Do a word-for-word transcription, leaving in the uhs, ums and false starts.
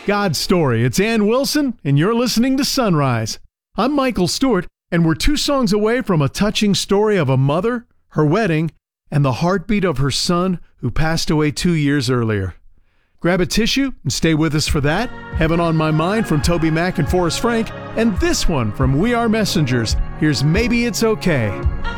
God's Story. It's Ann Wilson, and you're listening to Sunrise. I'm Michael Stewart, and we're two songs away from a touching story of a mother, her wedding, and the heartbeat of her son who passed away two years earlier. Grab a tissue and stay with us for that. Heaven on My Mind from Toby Mac and Forrest Frank, and this one from We Are Messengers. Here's Maybe It's Okay.